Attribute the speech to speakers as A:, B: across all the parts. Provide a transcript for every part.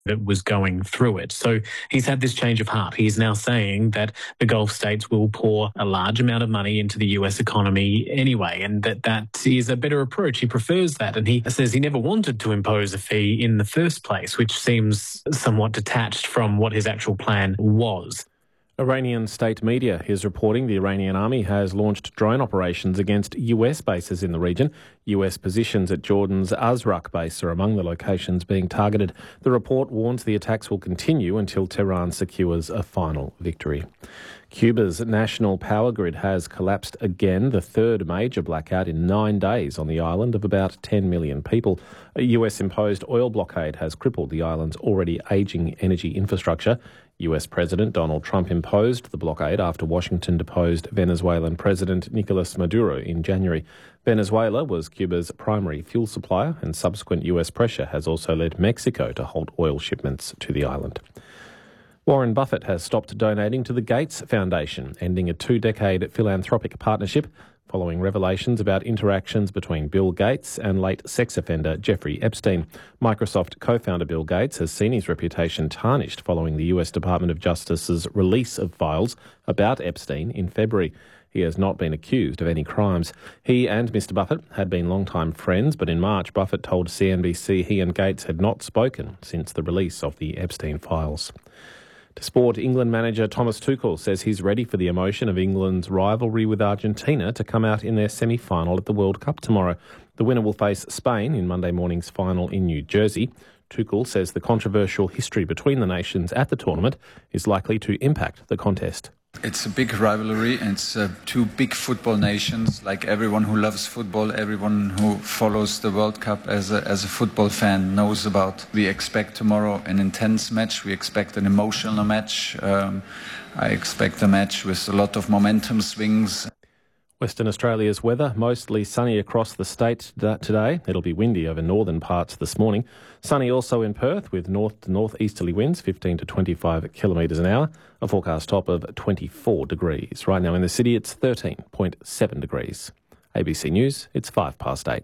A: that was going through it. So he's had this change of heart. He's now saying that the Gulf states will pour a large amount of money into the US economy anyway, and that is a better approach. He prefers that, and he says he never wanted to impose a fee in the first place, which seems somewhat detached from what his actual plan was.
B: Iranian state media is reporting the Iranian army has launched drone operations against US bases in the region. US positions at Jordan's Azraq base are among the locations being targeted. The report warns the attacks will continue until Tehran secures a final victory. Cuba's national power grid has collapsed again, the third major blackout in 9 days on the island of about 10 million people. A US-imposed oil blockade has crippled the island's already ageing energy infrastructure. US President Donald Trump imposed the blockade after Washington deposed Venezuelan President Nicolas Maduro in January. Venezuela was Cuba's primary fuel supplier, and subsequent US pressure has also led Mexico to halt oil shipments to the island. Warren Buffett has stopped donating to the Gates Foundation, ending a 2-decade philanthropic partnership following revelations about interactions between Bill Gates and late sex offender Jeffrey Epstein. Microsoft co-founder Bill Gates has seen his reputation tarnished following the US Department of Justice's release of files about Epstein in February. He has not been accused of any crimes. He and Mr. Buffett had been longtime friends, but in March, Buffett told CNBC he and Gates had not spoken since the release of the Epstein files. To sport, England manager Thomas Tuchel says he's ready for the emotion of England's rivalry with Argentina to come out in their semi-final at the World Cup tomorrow. The winner will face Spain in Monday morning's final in New Jersey. Tuchel says the controversial history between the nations at the tournament is likely to impact the contest.
C: It's a big rivalry, and it's two big football nations. Like everyone who loves football, everyone who follows the World Cup as a football fan knows about. We expect tomorrow an intense match. We expect an emotional match. I expect a match with a lot of momentum swings.
B: Western Australia's weather, mostly sunny across the state today. It'll be windy over northern parts this morning. Sunny also in Perth with north to northeasterly winds, 15 to 25 kilometres an hour. A forecast top of 24 degrees. Right now in the city, it's 13.7 degrees. ABC News, it's 8:05.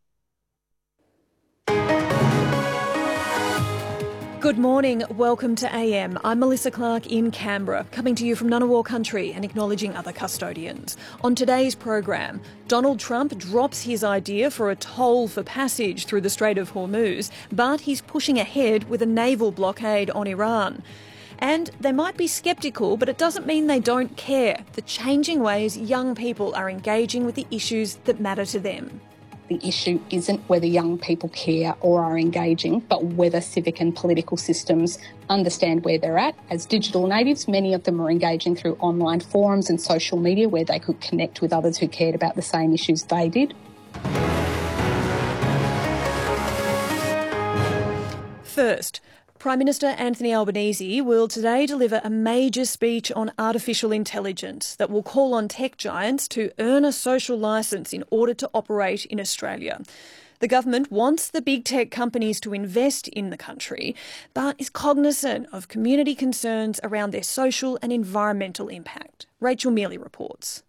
D: Good morning, welcome to AM. I'm Melissa Clark in Canberra, coming to you from Ngunnawal country and acknowledging other custodians. On today's program, Donald Trump drops his idea for a toll for passage through the Strait of Hormuz, but he's pushing ahead with a naval blockade on Iran. And they might be sceptical, but it doesn't mean they don't care. The changing ways young people are engaging with the issues that matter to them.
E: The issue isn't whether young people care or are engaging, but whether civic and political systems understand where they're at. As digital natives, many of them are engaging through online forums and social media where they could connect with others who cared about the same issues they did.
D: First, Prime Minister Anthony Albanese will today deliver a major speech on artificial intelligence that will call on tech giants to earn a social licence in order to operate in Australia. The government wants the big tech companies to invest in the country, but is cognisant of community concerns around their social and environmental impact. Rachel Mealy reports.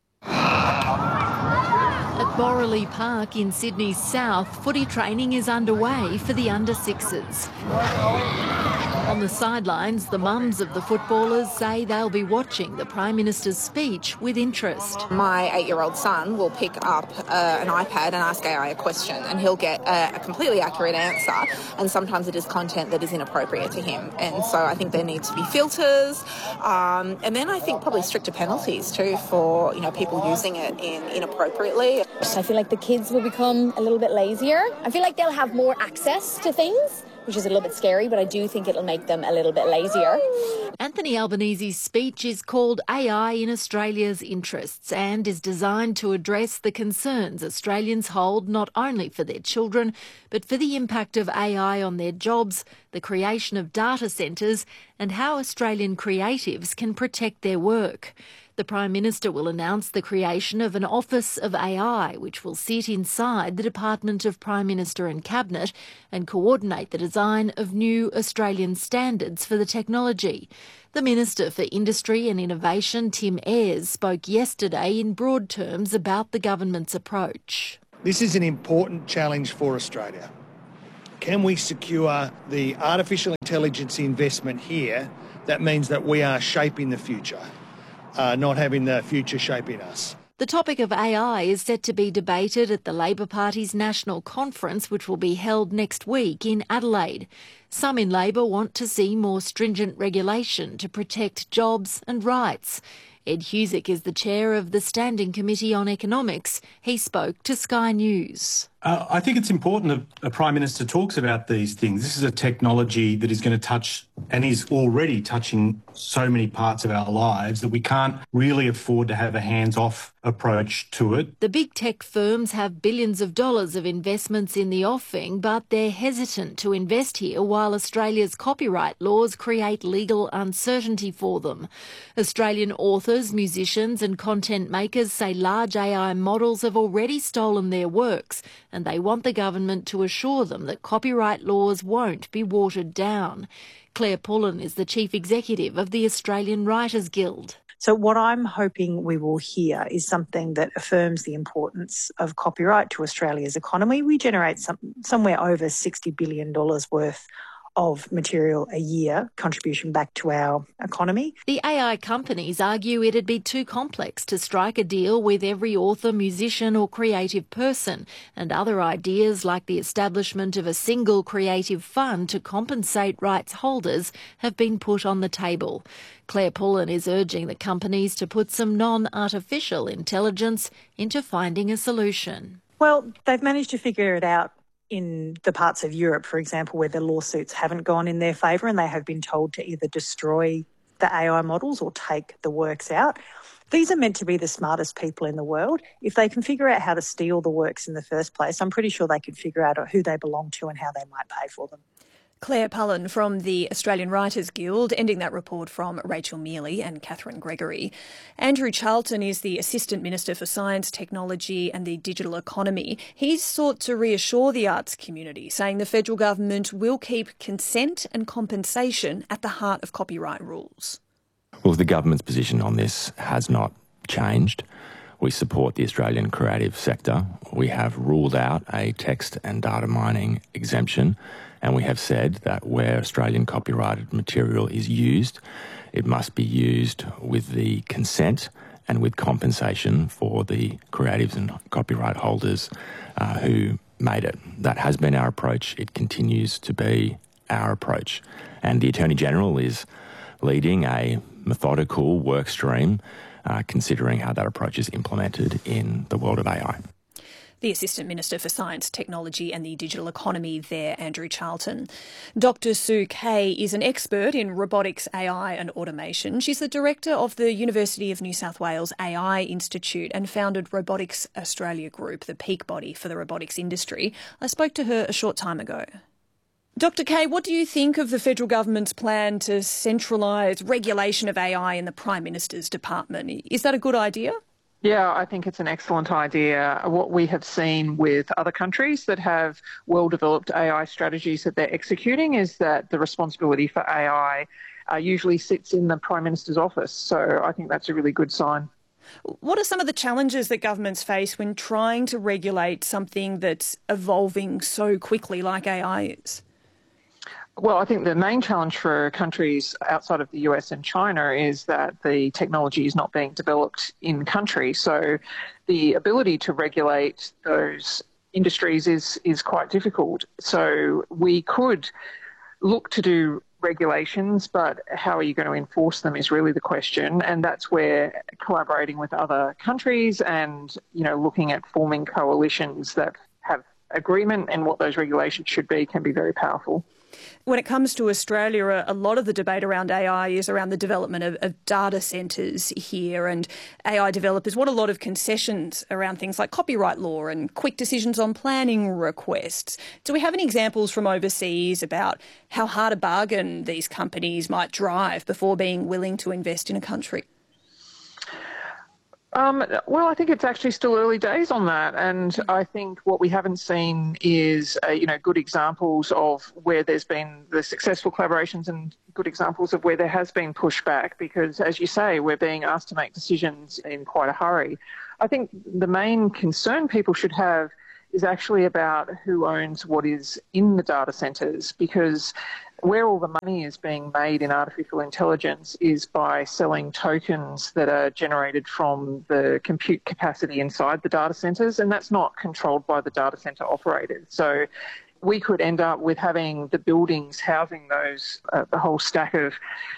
F: At Borroley Park in Sydney's south, footy training is underway for the under-6s. On the sidelines, the mums of the footballers say they'll be watching the Prime Minister's speech with interest.
G: My 8-year-old son will pick up an iPad and ask AI a question, and he'll get a completely accurate answer, and sometimes it is content that is inappropriate to him. And so I think there need to be filters, and then I think probably stricter penalties too for people using it inappropriately.
H: I feel like the kids will become a little bit lazier. I feel like they'll have more access to things, which is a little bit scary, but I do think it'll make them a little bit lazier.
F: Anthony Albanese's speech is called AI in Australia's Interests and is designed to address the concerns Australians hold not only for their children, but for the impact of AI on their jobs, the creation of data centres, and how Australian creatives can protect their work. The Prime Minister will announce the creation of an Office of AI, which will sit inside the Department of Prime Minister and Cabinet and coordinate the design of new Australian standards for the technology. The Minister for Industry and Innovation, Tim Ayres, spoke yesterday in broad terms about the government's approach.
I: This is an important challenge for Australia. Can we secure the artificial intelligence investment here that means that we are shaping the future, not having the future shaping us?
F: The topic of AI is set to be debated at the Labor Party's national conference, which will be held next week in Adelaide. Some in Labor want to see more stringent regulation to protect jobs and rights. Ed Husick is the chair of the Standing Committee on Economics. He spoke to Sky News.
J: I think it's important that a Prime Minister talks about these things. This is a technology that is going to touch and is already touching so many parts of our lives that we can't really afford to have a hands-off approach to it.
F: The big tech firms have billions of dollars of investments in the offing, but they're hesitant to invest here while Australia's copyright laws create legal uncertainty for them. Australian authors, musicians and content makers say large AI models have already stolen their works, and they want the government to assure them that copyright laws won't be watered down. Claire Pullen is the Chief Executive of the Australian Writers Guild.
K: So what I'm hoping we will hear is something that affirms the importance of copyright to Australia's economy. We generate somewhere over $60 billion worth of material a year, contribution back to our economy.
F: The AI companies argue it'd be too complex to strike a deal with every author, musician or creative person, and other ideas like the establishment of a single creative fund to compensate rights holders have been put on the table. Claire Pullen is urging the companies to put some non-artificial intelligence into finding a solution.
K: Well, they've managed to figure it out in the parts of Europe, for example, where the lawsuits haven't gone in their favour and they have been told to either destroy the AI models or take the works out. These are meant to be the smartest people in the world. If they can figure out how to steal the works in the first place, I'm pretty sure they can figure out who they belong to and how they might pay for them.
D: Claire Pullen from the Australian Writers Guild, ending that report from Rachel Mealy and Catherine Gregory. Andrew Charlton is the Assistant Minister for Science, Technology and the Digital Economy. He's sought to reassure the arts community, saying the federal government will keep consent and compensation at the heart of copyright rules.
L: Well, the government's position on this has not changed. We support the Australian creative sector. We have ruled out a text and data mining exemption, and we have said that where Australian copyrighted material is used, it must be used with the consent and with compensation for the creatives and copyright holders who made it. That has been our approach. It continues to be our approach. And the Attorney-General is leading a methodical work stream considering how that approach is implemented in the world of AI.
D: The Assistant Minister for Science, Technology and the Digital Economy there, Andrew Charlton. Dr Sue Kay is an expert in robotics, AI and automation. She's the director of the University of New South Wales AI Institute and founded Robotics Australia Group, the peak body for the robotics industry. I spoke to her a short time ago. Dr Kay, what do you think of the federal government's plan to centralise regulation of AI in the Prime Minister's department? Is that a good idea?
M: Yeah, I think it's an excellent idea. What we have seen with other countries that have well-developed AI strategies that they're executing is that the responsibility for AI usually sits in the Prime Minister's office. So I think that's a really good sign.
D: What are some of the challenges that governments face when trying to regulate something that's evolving so quickly like AI is?
M: Well, I think the main challenge for countries outside of the US and China is that the technology is not being developed in country. So the ability to regulate those industries is quite difficult. So we could look to do regulations, but how are you going to enforce them is really the question. And that's where collaborating with other countries and, looking at forming coalitions that have agreement and what those regulations should be can be very powerful.
D: When it comes to Australia, a lot of the debate around AI is around the development of data centres here, and AI developers want a lot of concessions around things like copyright law and quick decisions on planning requests. Do we have any examples from overseas about how hard a bargain these companies might drive before being willing to invest in a country?
M: Well, I think it's actually still early days on that, and I think what we haven't seen is, good examples of where there's been the successful collaborations and good examples of where there has been pushback because, as you say, we're being asked to make decisions in quite a hurry. I think the main concern people should have is actually about who owns what is in the data centres, because where all the money is being made in artificial intelligence is by selling tokens that are generated from the compute capacity inside the data centres, and that's not controlled by the data centre operators. So we could end up with having the buildings housing those, the whole stack of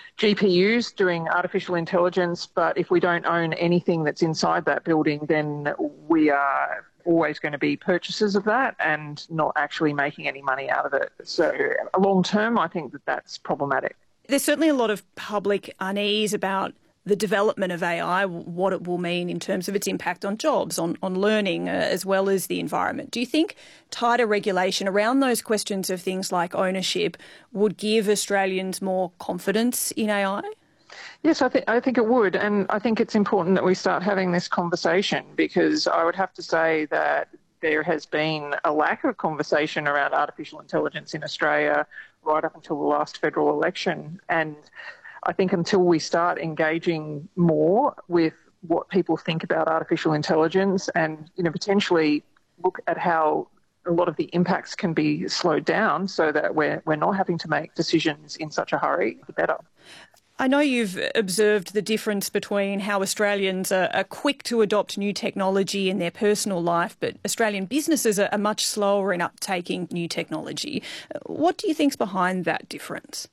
M: GPUs doing artificial intelligence, but if we don't own anything that's inside that building, then we are always going to be purchasers of that and not actually making any money out of it. So long term, I think that that's problematic.
D: There's certainly a lot of public unease about the development of AI, what it will mean in terms of its impact on jobs, on learning, as well as the environment. Do you think tighter regulation around those questions of things like ownership would give Australians more confidence in AI?
M: Yes, I think it would, and I think it's important that we start having this conversation, because I would have to say that there has been a lack of conversation around artificial intelligence in Australia right up until the last federal election. And I think until we start engaging more with what people think about artificial intelligence and, potentially look at how a lot of the impacts can be slowed down so that we're not having to make decisions in such a hurry, the better.
D: I know you've observed the difference between how Australians are quick to adopt new technology in their personal life, but Australian businesses are much slower in uptaking new technology. What do you think's behind that difference?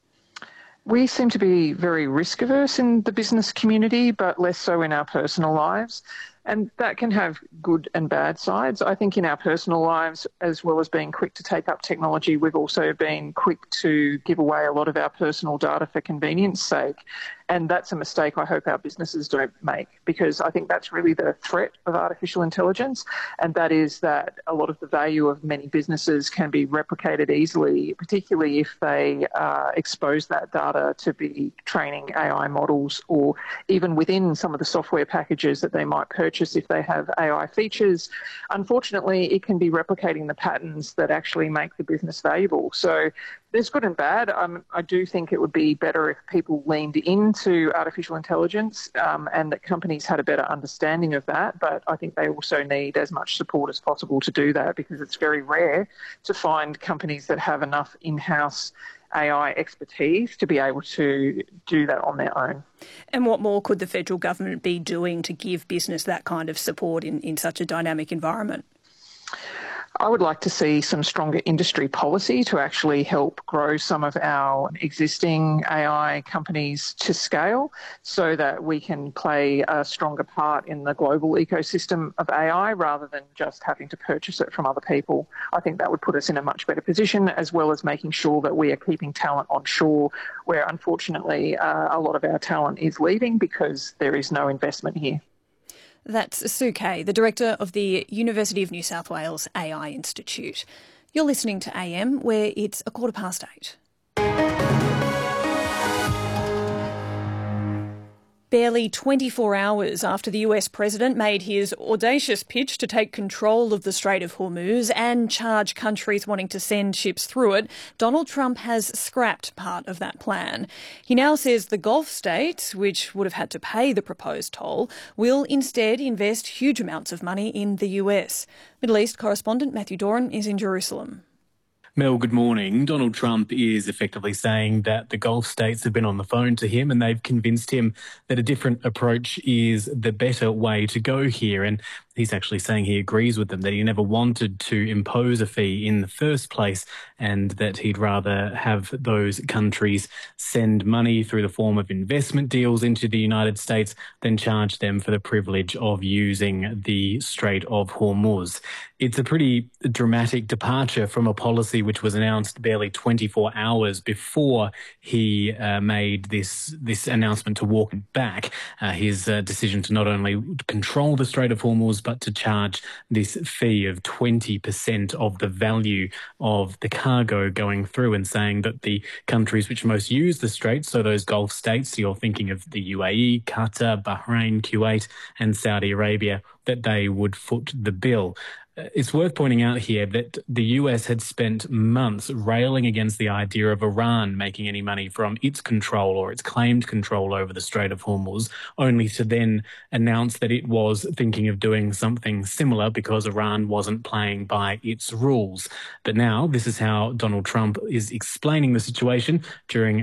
M: We seem to be very risk averse in the business community, but less so in our personal lives. And that can have good and bad sides. I think in our personal lives, as well as being quick to take up technology, we've also been quick to give away a lot of our personal data for convenience sake. And that's a mistake I hope our businesses don't make, because I think that's really the threat of artificial intelligence, and that is that a lot of the value of many businesses can be replicated easily, particularly if they expose that data to be training AI models, or even within some of the software packages that they might purchase if they have AI features. Unfortunately, it can be replicating the patterns that actually make the business valuable. So there's good and bad. I do think it would be better if people leaned into artificial intelligence and that companies had a better understanding of that. But I think they also need as much support as possible to do that, because it's very rare to find companies that have enough in-house AI expertise to be able to do that on their own.
D: And what more could the federal government be doing to give business that kind of support in such a dynamic environment?
M: I would like to see some stronger industry policy to actually help grow some of our existing AI companies to scale, so that we can play a stronger part in the global ecosystem of AI rather than just having to purchase it from other people. I think that would put us in a much better position, as well as making sure that we are keeping talent on shore, where unfortunately a lot of our talent is leaving because there is no investment here.
D: That's Sue Kay, the director of the University of New South Wales AI Institute. You're listening to AM, where it's 8:15. Barely 24 hours after the US president made his audacious pitch to take control of the Strait of Hormuz and charge countries wanting to send ships through it, Donald Trump has scrapped part of that plan. He now says the Gulf states, which would have had to pay the proposed toll, will instead invest huge amounts of money in the US. Middle East correspondent Matthew Doran is in Jerusalem.
A: Mel, good morning. Donald Trump is effectively saying that the Gulf states have been on the phone to him and they've convinced him that a different approach is the better way to go here. And he's actually saying he agrees with them, that he never wanted to impose a fee in the first place and that he'd rather have those countries send money through the form of investment deals into the United States than charge them for the privilege of using the Strait of Hormuz. It's a pretty dramatic departure from a policy which was announced barely 24 hours before he made this announcement to walk it back, his decision to not only control the Strait of Hormuz, but to charge this fee of 20% of the value of the cargo going through, and saying that the countries which most use the Strait, so those Gulf states, you're thinking of the UAE, Qatar, Bahrain, Kuwait and Saudi Arabia, that they would foot the bill. It's worth pointing out here that the US had spent months railing against the idea of Iran making any money from its control or its claimed control over the Strait of Hormuz, only to then announce that it was thinking of doing something similar because Iran wasn't playing by its rules. But now this is how Donald Trump is explaining the situation during